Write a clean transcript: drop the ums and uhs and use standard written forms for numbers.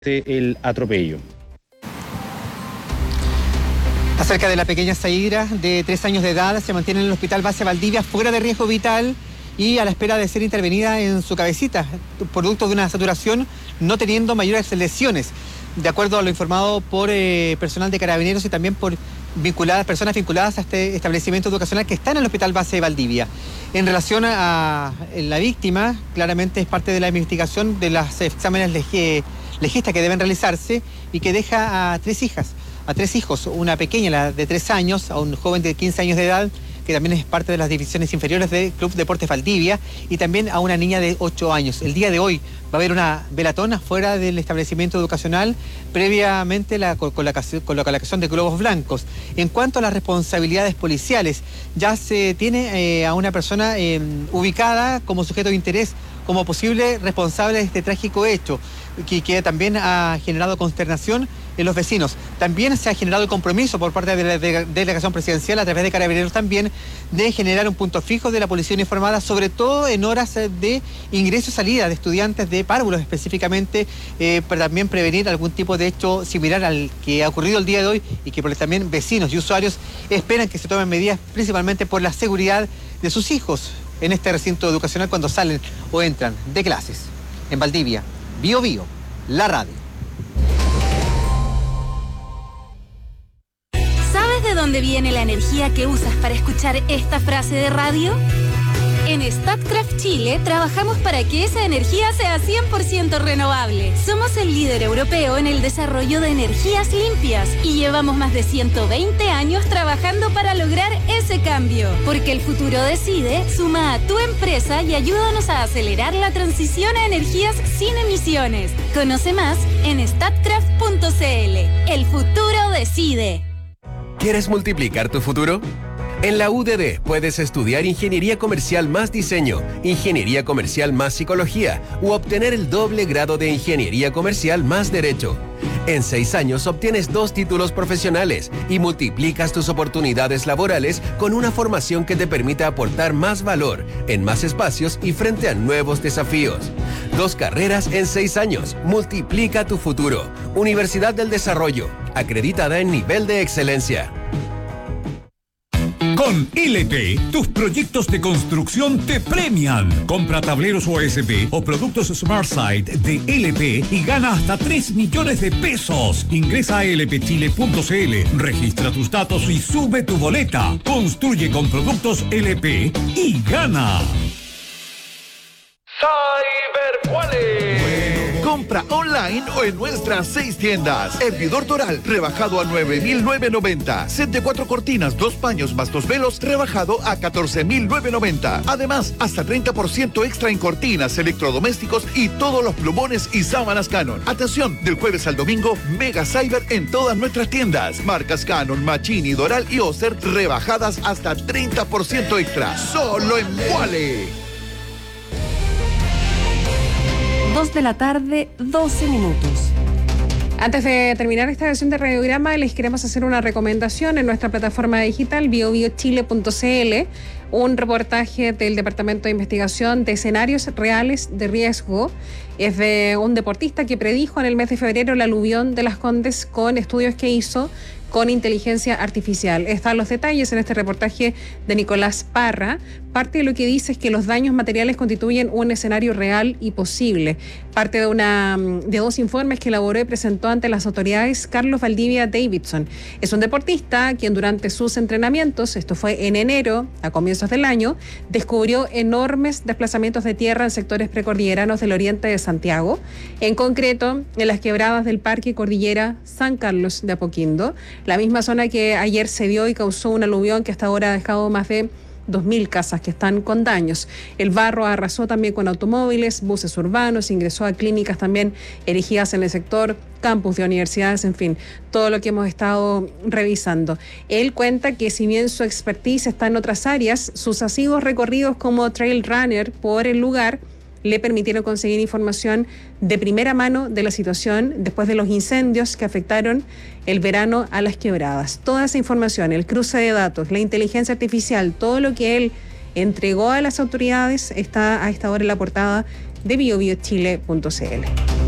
el atropello. Acerca de la pequeña Zaira, de 3 años de edad, se mantiene en el Hospital Base Valdivia fuera de riesgo vital y a la espera de ser intervenida en su cabecita, producto de una saturación, no teniendo mayores lesiones, de acuerdo a lo informado por personal de Carabineros y también por personas vinculadas a este establecimiento educacional que está en el Hospital Base Valdivia. En relación a la víctima, claramente es parte de la investigación de los exámenes legistas que deben realizarse y que deja a 3 hijos, una pequeña, la de 3 años, a un joven de 15 años de edad, que también es parte de las divisiones inferiores del Club Deportes Valdivia, y también a una niña de 8 años. El día de hoy va a haber una velatón fuera del establecimiento educacional, previamente con la colocación de globos blancos. En cuanto a las responsabilidades policiales, ya se tiene a una persona ubicada como sujeto de interés, como posible responsable de este trágico hecho, que también ha generado consternación en los vecinos. También se ha generado el compromiso por parte de la delegación presidencial, a través de Carabineros también, de generar un punto fijo de la policía uniformada, sobre todo en horas de ingreso y salida de estudiantes de párvulos específicamente, para también prevenir algún tipo de hecho similar al que ha ocurrido el día de hoy, y que también vecinos y usuarios esperan que se tomen medidas principalmente por la seguridad de sus hijos en este recinto educacional cuando salen o entran de clases. En Valdivia, Bio Bio, la radio. ¿Sabes de dónde viene la energía que usas para escuchar esta frase de radio? En Statkraft Chile trabajamos para que esa energía sea 100% renovable. Somos el líder europeo en el desarrollo de energías limpias y llevamos más de 120 años trabajando para lograr ese cambio. Porque el futuro decide, suma a tu empresa y ayúdanos a acelerar la transición a energías sin emisiones. Conoce más en statkraft.cl. El futuro decide. ¿Quieres multiplicar tu futuro? En la UDD puedes estudiar Ingeniería Comercial más Diseño, Ingeniería Comercial más Psicología u obtener el doble grado de Ingeniería Comercial más Derecho. En 6 años obtienes 2 títulos profesionales y multiplicas tus oportunidades laborales con una formación que te permita aportar más valor en más espacios y frente a nuevos desafíos. 2 carreras en 6 años. Multiplica tu futuro. Universidad del Desarrollo, acreditada en nivel de excelencia. Con LP, tus proyectos de construcción te premian. Compra tableros OSB o productos SmartSite de LP y gana hasta 3 millones de pesos. Ingresa a lpchile.cl, registra tus datos y sube tu boleta. Construye con productos LP y gana. Cyberquales. Compra online o en nuestras 6 tiendas. Hervidor Doral, rebajado a 9.990. Set de 4 cortinas, 2 paños más 2 velos, rebajado a 14.990. Además, hasta 30% extra en cortinas, electrodomésticos y todos los plumones y sábanas Canon. Atención, del jueves al domingo, Mega Cyber en todas nuestras tiendas. Marcas Canon, Machini, Doral y Oster, rebajadas hasta 30% extra. Solo en Wale. 2 de la tarde, 12 minutos. Antes de terminar esta edición de Radiograma, les queremos hacer una recomendación en nuestra plataforma digital biobiochile.cl, un reportaje del Departamento de Investigación de Escenarios Reales de Riesgo. Es de un deportista que predijo en el mes de febrero el aluvión de Las Condes con estudios que hizo con inteligencia artificial. Están los detalles en este reportaje de Nicolás Parra. Parte de lo que dice es que los daños materiales constituyen un escenario real y posible. Parte de 2 informes que elaboró y presentó ante las autoridades Carlos Valdivia Davidson. Es un deportista quien durante sus entrenamientos, esto fue en enero, a comienzos del año, descubrió enormes desplazamientos de tierra en sectores precordilleranos del oriente de Santiago, en concreto en las quebradas del Parque Cordillera San Carlos de Apoquindo, la misma zona que ayer se dio y causó un aluvión que hasta ahora ha dejado más de 2.000 casas que están con daños. El barro arrasó también con automóviles, buses urbanos, ingresó a clínicas también erigidas en el sector, campus de universidades, en fin, todo lo que hemos estado revisando. Él cuenta que si bien su expertise está en otras áreas, sus asiduos recorridos como trail runner por el lugar le permitieron conseguir información de primera mano de la situación después de los incendios que afectaron el verano a las quebradas. Toda esa información, el cruce de datos, la inteligencia artificial, todo lo que él entregó a las autoridades está a esta hora en la portada de biobiochile.cl.